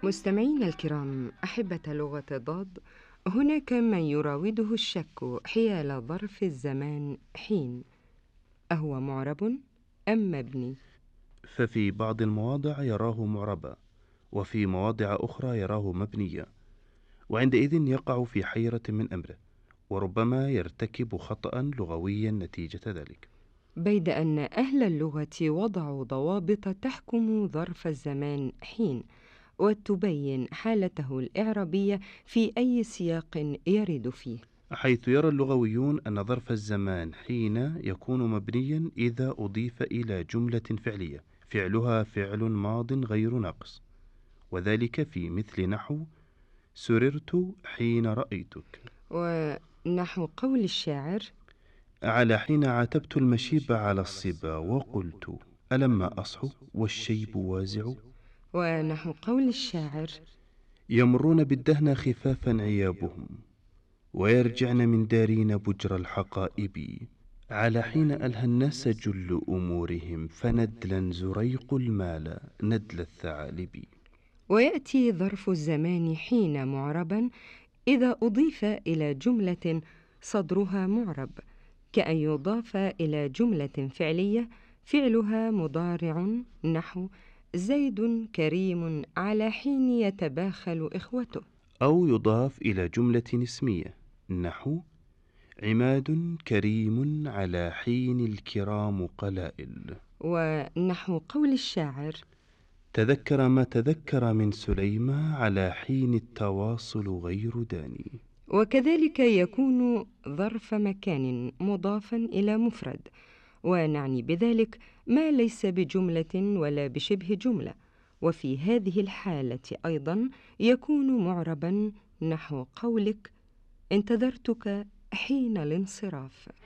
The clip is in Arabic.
مستمعينا الكرام، أحبة لغة ضاد، هناك من يراوده الشك حيال ظرف الزمان حين، أهو معرب أم مبني؟ ففي بعض المواضع يراه معربا، وفي مواضع أخرى يراه مبنيا، وعندئذ يقع في حيرة من أمره، وربما يرتكب خطأ لغويا نتيجة ذلك. بيد أن أهل اللغة وضعوا ضوابط تحكم ظرف الزمان حين وتبين حالته الإعرابية في أي سياق يرد فيه. حيث يرى اللغويون أن ظرف الزمان حين يكون مبنيا إذا أضيف إلى جملة فعلية فعلها فعل ماض غير ناقص، وذلك في مثل نحو سررت حين رأيتك. ونحو قول الشاعر: على حين عاتبت المشيب على الصبا وقلت ألما أصحو والشيب وازع. ونحو قول الشاعر: يمرون بالدهن خفافا عيابهم ويرجعن من دارين بجر الحقائب. على حين ألهى الناس جل أمورهم فندلا زريق المال ندل الثعالب. ويأتي ظرف الزمان حين معربا إذا أضيف إلى جملة صدرها معرب، كأن يضاف إلى جملة فعلية فعلها مضارع، نحو زيد كريم على حين يتباخل إخوته. أو يضاف إلى جملة اسمية نحو عماد كريم على حين الكرام قلائل. ونحو قول الشاعر: تذكر ما تذكر من سليمى على حين التواصل غير داني. وكذلك يكون ظرف مكان مضافا إلى مفرد، ونعني بذلك ما ليس بجملة ولا بشبه جملة، وفي هذه الحالة أيضا يكون معربا، نحو قولك: انتظرتك حين الانصراف.